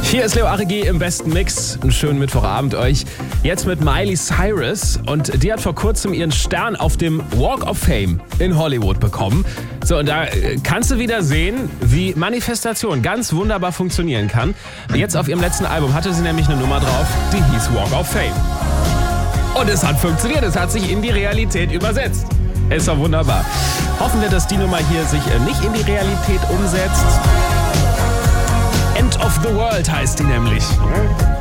Hier ist Leo Arigi im besten Mix. Einen schönen Mittwochabend euch. Jetzt mit Miley Cyrus. Und die hat vor kurzem ihren Stern auf dem Walk of Fame in Hollywood bekommen. So, und da kannst du wieder sehen, wie Manifestation ganz wunderbar funktionieren kann. Jetzt auf ihrem letzten Album hatte sie nämlich eine Nummer drauf, die hieß Walk of Fame. Und es hat funktioniert. Es hat sich in die Realität übersetzt. Ist doch wunderbar. Hoffen wir, dass die Nummer hier sich nicht in die Realität umsetzt. End of the World heißt die nämlich.